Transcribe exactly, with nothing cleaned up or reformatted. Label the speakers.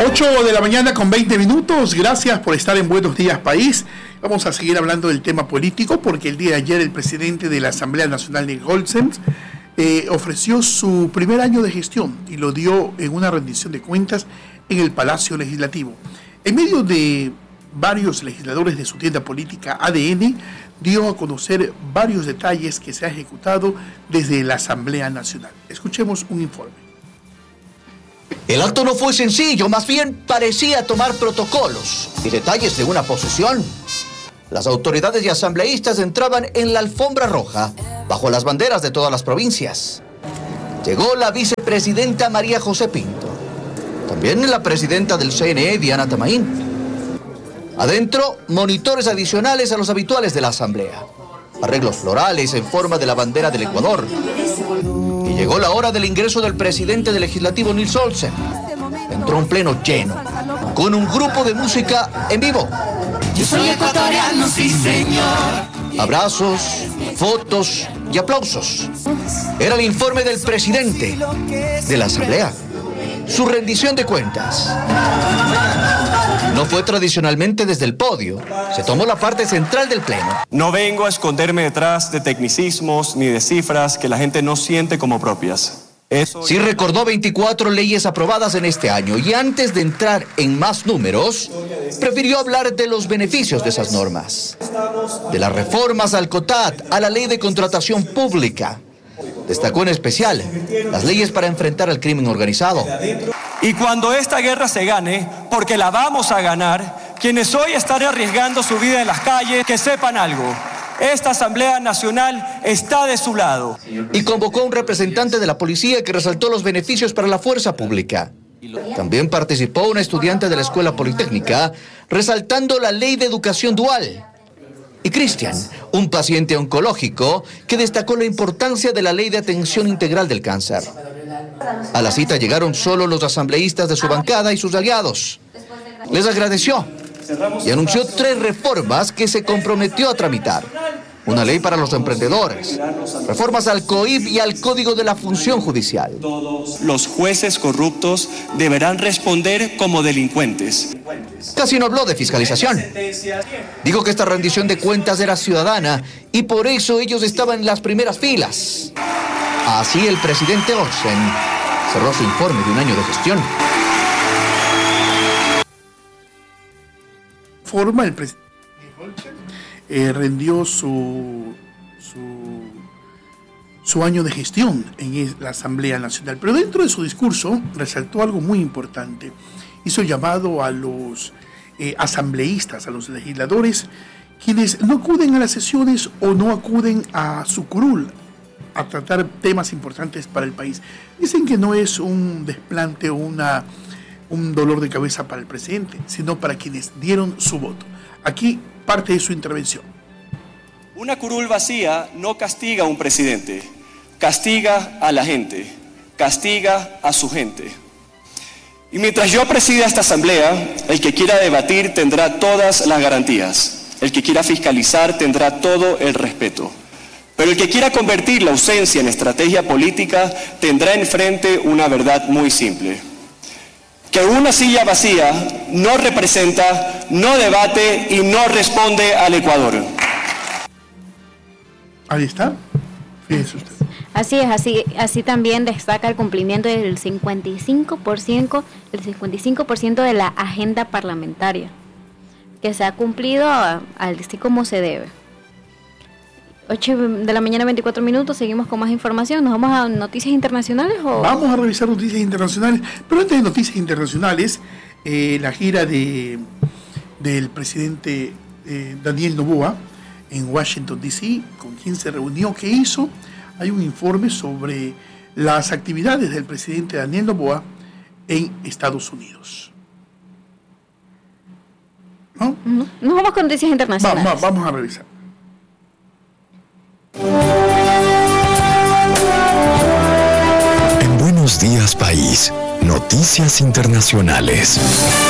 Speaker 1: ocho de la mañana con veinte minutos. Gracias por estar en Buenos Días País. Vamos a seguir hablando del tema político porque el día de ayer el presidente de la Asamblea Nacional, Neil Holzem, eh, ofreció su primer año de gestión y lo dio en una rendición de cuentas en el Palacio Legislativo. En medio de varios legisladores de su tienda política A D N, dio a conocer varios detalles que se ha ejecutado desde la Asamblea Nacional. Escuchemos un informe.
Speaker 2: El acto no fue sencillo, más bien parecía tomar protocolos y detalles de una posesión. Las autoridades y asambleístas entraban en la alfombra roja, bajo las banderas de todas las provincias. Llegó la vicepresidenta María José Pinto, también la presidenta del C N E, Diana Tamaín. Adentro, monitores adicionales a los habituales de la asamblea, arreglos florales en forma de la bandera del Ecuador. Y llegó la hora del ingreso del presidente del legislativo, Neil Holzem. Entró un pleno lleno, con un grupo de música en vivo.
Speaker 3: Yo soy ecuatoriano, sí señor.
Speaker 2: Abrazos, fotos y aplausos. Era el informe del presidente de la asamblea, su rendición de cuentas. No fue tradicionalmente desde el podio, se tomó la parte central del pleno.
Speaker 4: No vengo a esconderme detrás de tecnicismos ni de cifras que la gente no siente como propias. Eso...
Speaker 2: Sí recordó veinticuatro leyes aprobadas en este año y antes de entrar en más números, prefirió hablar de los beneficios de esas normas. De las reformas al COTAD, a la ley de contratación pública. Destacó en especial las leyes para enfrentar al crimen organizado.
Speaker 4: Y cuando esta guerra se gane, porque la vamos a ganar, quienes hoy están arriesgando su vida en las calles, que sepan algo. Esta Asamblea Nacional está de su lado.
Speaker 2: Y convocó a un representante de la policía que resaltó los beneficios para la fuerza pública. También participó una estudiante de la Escuela Politécnica, resaltando la ley de educación dual. Y Cristian, un paciente oncológico que destacó la importancia de la ley de atención integral del cáncer. A la cita llegaron solo los asambleístas de su bancada y sus aliados. Les agradeció y anunció tres reformas que se comprometió a tramitar. Una ley para los emprendedores, reformas al C O I P y al Código de la Función Judicial.
Speaker 4: Los jueces corruptos deberán responder como delincuentes.
Speaker 2: Casi no habló de fiscalización. Dijo que esta rendición de cuentas era ciudadana y por eso ellos estaban en las primeras filas. Así el presidente Holzem cerró su informe de un año de gestión.
Speaker 1: Forma el presidente Holzem eh, rendió su, su, su año de gestión en la Asamblea Nacional. Pero dentro de su discurso resaltó algo muy importante. Hizo llamado a los eh, asambleístas, a los legisladores, quienes no acuden a las sesiones o no acuden a su curul a tratar temas importantes para el país. Dicen que no es un desplante o una, un dolor de cabeza para el presidente, sino para quienes dieron su voto. Aquí parte de su intervención.
Speaker 4: Una curul vacía no castiga a un presidente, castiga a la gente, castiga a su gente. Y mientras yo presida esta asamblea, el que quiera debatir tendrá todas las garantías. El que quiera fiscalizar tendrá todo el respeto. Pero el que quiera convertir la ausencia en estrategia política tendrá enfrente una verdad muy simple. Que una silla vacía no representa, no debate y no responde al Ecuador.
Speaker 1: Ahí está. Fíjese usted.
Speaker 5: Así es, así, así también destaca el cumplimiento del cincuenta y cinco por ciento, el cincuenta y cinco por ciento de la agenda parlamentaria, que se ha cumplido así como se debe. ocho de la mañana, veinticuatro minutos, seguimos con más información. ¿Nos vamos a noticias internacionales o...?
Speaker 1: Vamos a revisar noticias internacionales, pero antes de noticias internacionales, eh, la gira de del presidente eh, Daniel Noboa en Washington, D C, con quien se reunió, ¿qué hizo? Hay un informe sobre las actividades del presidente Daniel Noboa en Estados Unidos. ¿No?
Speaker 5: Nos vamos con noticias internacionales.
Speaker 1: Va, va, vamos a revisar.
Speaker 6: En Buenos Días País, noticias internacionales.